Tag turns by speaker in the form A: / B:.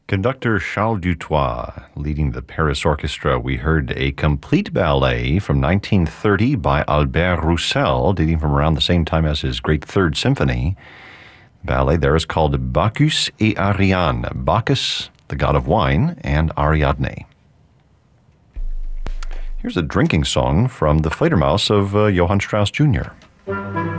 A: Conductor Charles Dutoit leading the Paris Orchestra. We heard a complete ballet from 1930 by Albert Roussel, dating from around the same time as his great Third Symphony. The ballet there is called Bacchus et Ariadne. Bacchus, the god of wine, and Ariadne. Here's a drinking song from the Fledermaus of Johann Strauss Jr.